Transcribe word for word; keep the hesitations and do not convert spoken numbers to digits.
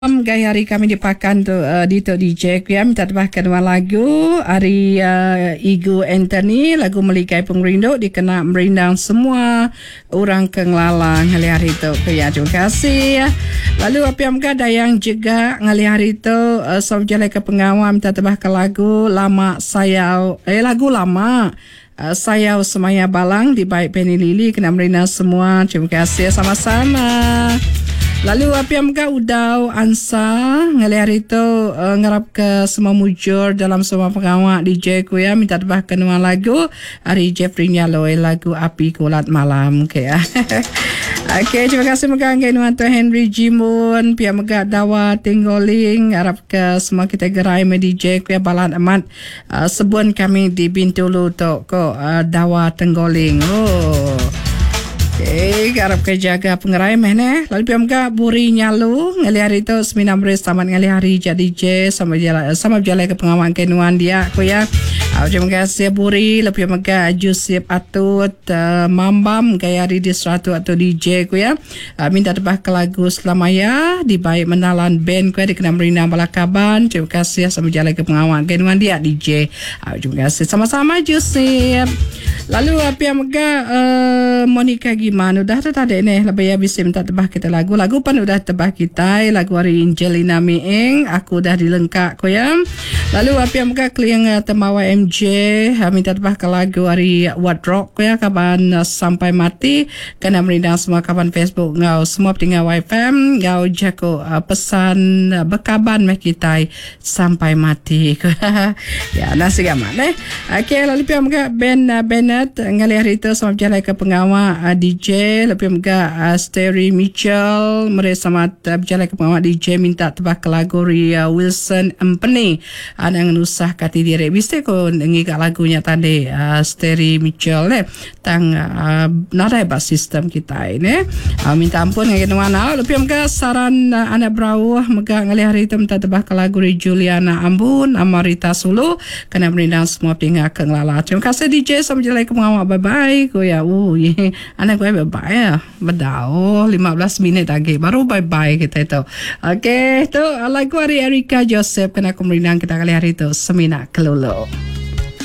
Um, gaya hari kami dipakan tu uh, di Tok D J ku ya minta tambahkan dua lagu hari uh, Igu Anthony lagu Melikai Pengerinduk dikena merindang semua orang Kenglalang ngali hari tu ku ya terima kasih ya. Lalu apa yang ada yang juga ngali hari tu uh, so jalan ke pengawal minta tambahkan lagu lama sayau eh lagu lama Uh, saya Semaya Balang di Baik Penny Lili kena merina semua. Terima kasih sama-sama. Lalu apa yang muka udau Ansa ngali hari itu uh, ngarap ke semua mujur dalam semua pengawak D J ku ya minta tambahkan dua lagu hari Jeffrey Nyaloi lagu Api Kulat Malam ke ya. Okey, terima kasih megang Nuan Tuan Henry Jimun, pihak megak dawa Tinggoling, harap ke semua kita gerai D J ku ya balan amat uh, sebun kami di Bintulu tu ko uh, dawa Tinggoling. Oh. Okey, harap ke jaga pengerai meh ne. Lalu pihak megak Buri Nyalu, ngali hari tu sembilan belas tamat ngali hari jadi D J sama jalan sama jalan ke pengawan ke Nuan dia ku ya. Uh, terima kasih Buri, lebih megak Jusip Atut, uh, Mambam gaya hari di seratus atau D J ku ya. Uh, minta tebah ke lagu Selamaya di Baik Menalan Band ku ya dikena merina Balakaban. Terima kasih sama jalan ke pengawan ke Nuan dia D J. Uh, terima kasih sama-sama Jusip. Lalu apa yang megak uh, Monica gimana udah tu tadi ni lebih ya bisa minta tebah kita lagu. Lagu pan udah tebah kita lagu hari Angelina Miing aku dah dilengkap ku ya. Lalu apa yang megak klieng uh, Temawa M J uh, minta tebah ke lagu hari What Rock ku ya kaban uh, sampai mati kena merindang semua kaban Facebook ngau semua tinggal Y F M ngau jako uh, pesan uh, bekaban meh kita sampai mati. Ya nasi gaman eh. Okey lalu apa yang megak Ben uh, Bennett ngali hari itu sama jalan ke pengawal uh, D J lebih megak uh, Steri Mitchell mereka sama uh, berjalan ke pengawal D J minta tebah ke lagu Ria Wilson Empeni ada yang nusah kati diri bisa ko ngi kat lagunya tadi uh, Steri Mitchell le tang uh, nadai bas sistem kita ini uh, minta ampun ngi mana lebih megak saran uh, anak brau megak ngali hari itu minta tebah ke lagu Ria Juliana Ambun Amarita Sulu kena merindang semua pihak Kenglala. Terima kasih D J sama jalan ke pengawal bye bye ko ya. Oh ye anak gue bye bye ya bedao lima belas minit lagi baru bye bye kita itu. Okey tu lagu hari Erika Joseph kena kumrindang kita kali hari itu Semina Kelulu.